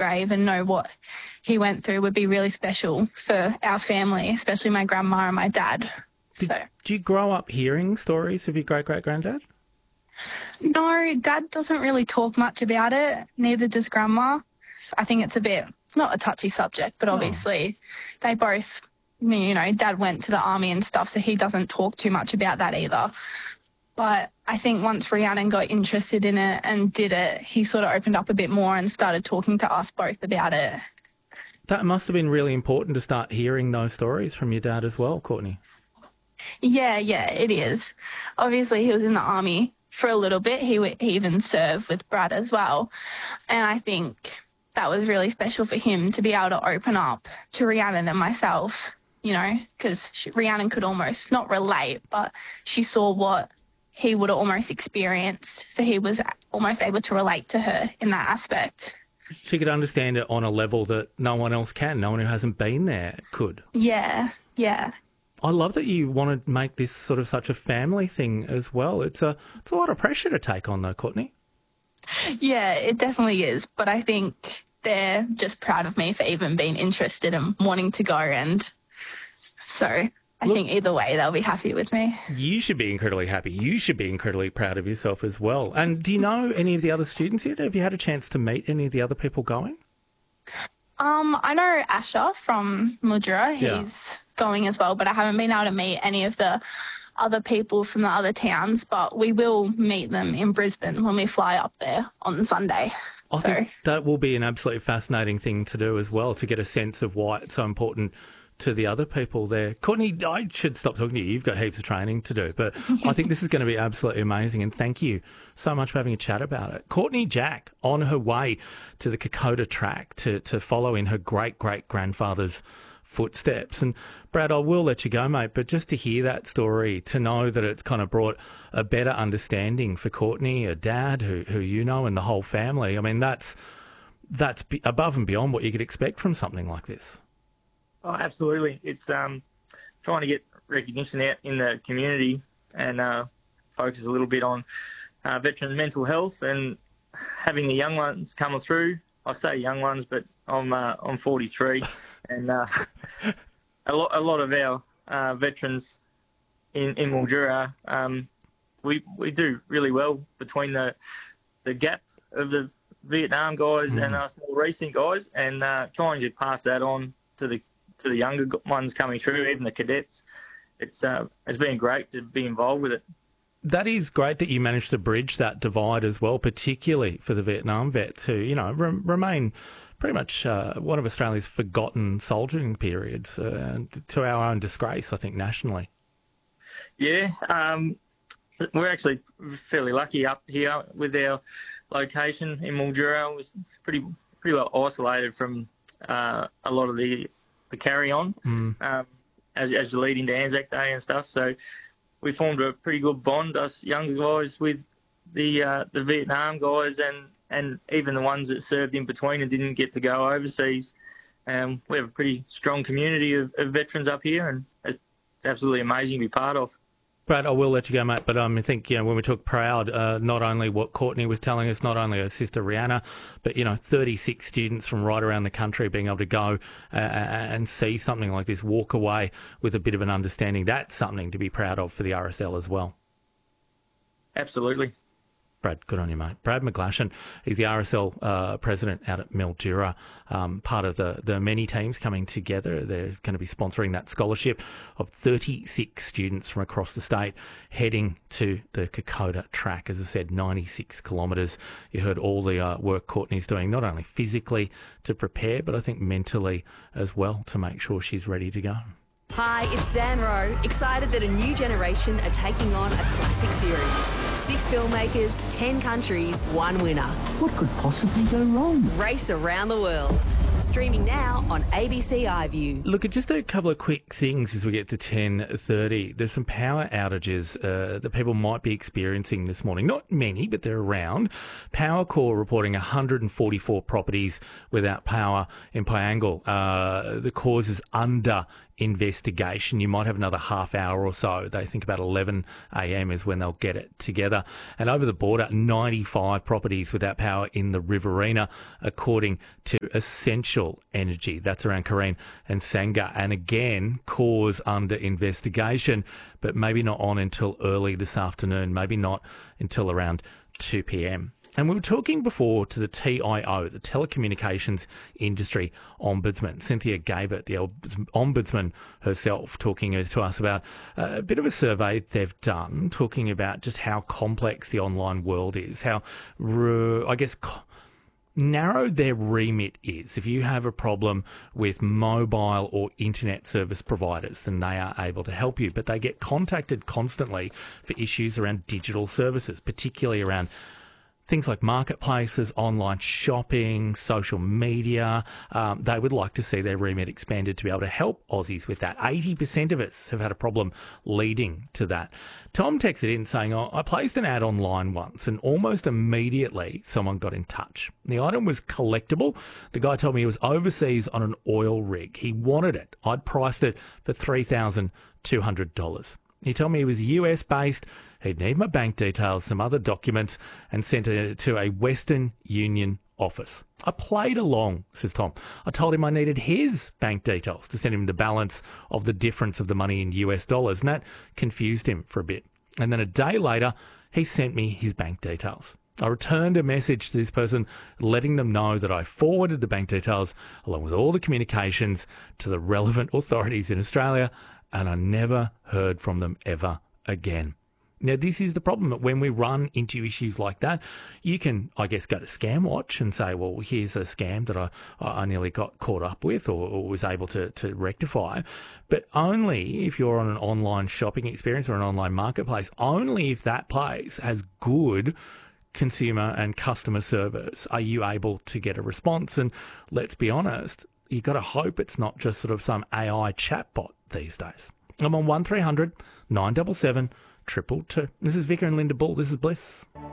grave and know what he went through would be really special for our family, especially my grandma and my dad. Do you grow up hearing stories of your great-great-granddad? No, Dad doesn't really talk much about it, neither does Grandma. I think it's a bit, not a touchy subject, but obviously they both, Dad went to the army and stuff, so he doesn't talk too much about that either. But I think once Rhiannon got interested in it and did it, he sort of opened up a bit more and started talking to us both about it. That must have been really important to start hearing those stories from your dad as well, Courtney. Yeah, it is. Obviously, he was in the army for a little bit. He even served with Brad as well. And I think that was really special for him to be able to open up to Rhiannon and myself, because Rhiannon could almost not relate, but she saw what he would have almost experienced. So he was almost able to relate to her in that aspect. She could understand it on a level that no one else can. No one who hasn't been there could. Yeah. I love that you want to make this sort of such a family thing as well. It's a lot of pressure to take on though, Courtney. Yeah, it definitely is. But I think they're just proud of me for even being interested and wanting to go. And so I think either way, they'll be happy with me. You should be incredibly happy. You should be incredibly proud of yourself as well. And do you know any of the other students yet? Have you had a chance to meet any of the other people going? I know Asher from Mildura. He's going as well, but I haven't been able to meet any of the other people from the other towns, but we will meet them in Brisbane when we fly up there on Sunday. I think that will be an absolutely fascinating thing to do as well, to get a sense of why it's so important to the other people there. Courtney, I should stop talking to you. You've got heaps of training to do, but I think this is going to be absolutely amazing, and thank you so much for having a chat about it. Courtney Jack on her way to the Kokoda track to follow in her great-great-grandfather's footsteps. And Brad, I will let you go, mate, but just to hear that story, to know that it's kind of brought a better understanding for Courtney, her dad, who you know, and the whole family. I mean, that's above and beyond what you could expect from something like this. Oh, absolutely. It's trying to get recognition out in the community and focus a little bit on veteran mental health and having the young ones come through. I say young ones, but I'm 43, and a lot of our veterans in Mildura, we do really well between the gap of the Vietnam guys and us more recent guys, and trying to pass that on to the younger ones coming through, even the cadets. It's been great to be involved with it. That is great that you managed to bridge that divide as well, particularly for the Vietnam vets who, remain pretty much one of Australia's forgotten soldiering periods, to our own disgrace, I think, nationally. Yeah, we're actually fairly lucky up here with our location in Mildura. It was pretty well isolated from a lot of the carry-on as you lead into Anzac Day and stuff. So we formed a pretty good bond, us younger guys, with the Vietnam guys and even the ones that served in between and didn't get to go overseas. We have a pretty strong community of veterans up here, and it's absolutely amazing to be part of. Brad, I will let you go, mate, but I think, when we talk proud, not only what Courtney was telling us, not only her sister Rhiannon, but, 36 students from right around the country being able to go and see something like this, walk away with a bit of an understanding. That's something to be proud of for the RSL as well. Absolutely. Brad, good on you, mate. Brad McGlashan, he's the RSL president out at Mildura, part of the many teams coming together. They're going to be sponsoring that scholarship of 36 students from across the state heading to the Kokoda track. As I said, 96 kilometres. You heard all the work Courtney's doing, not only physically to prepare, but I think mentally as well, to make sure she's ready to go. Hi, it's Zan Rowe, excited that a new generation are taking on a classic series. 6 filmmakers, 10 countries, 1 winner. What could possibly go wrong? Race around the world. Streaming now on ABC iView. Look, just a couple of quick things as we get to 10:30. There's some power outages that people might be experiencing this morning. Not many, but they're around. Powercor reporting 144 properties without power in Piangil. The cause is under investigation. You might have another half hour or so. They think about 11 a.m. is when they'll get it together. And over the border, 95 properties without power in the Riverina, according to Essential Energy. That's around Kareen and Sangha. And again, cause under investigation, but maybe not on until early this afternoon, maybe not until around 2 p.m. And we were talking before to the TIO, the Telecommunications Industry Ombudsman, Cynthia Gabert, the Ombudsman herself, talking to us about a bit of a survey they've done, talking about just how complex the online world is, how, narrow their remit is. If you have a problem with mobile or internet service providers, then they are able to help you. But they get contacted constantly for issues around digital services, particularly around things like marketplaces, online shopping, social media. They would like to see their remit expanded to be able to help Aussies with that. 80% of us have had a problem leading to that. Tom texted in saying, I placed an ad online once and almost immediately someone got in touch. The item was collectible. The guy told me he was overseas on an oil rig. He wanted it. I'd priced it for $3,200. He told me he was US based. He'd need my bank details, some other documents, and sent it to a Western Union office. I played along, says Tom. I told him I needed his bank details to send him the balance of the difference of the money in US dollars, and that confused him for a bit. And then a day later, he sent me his bank details. I returned a message to this person letting them know that I forwarded the bank details along with all the communications to the relevant authorities in Australia, and I never heard from them ever again. Now, this is the problem, that when we run into issues like that, you can, I guess, go to ScamWatch and say, well, here's a scam that I nearly got caught up with or was able to rectify. But only if you're on an online shopping experience or an online marketplace, only if that place has good consumer and customer service are you able to get a response. And let's be honest, you've got to hope it's not just sort of some AI chatbot these days. I'm on 1300 977 222. This is Vicar and Linda Bull. This is Bliss.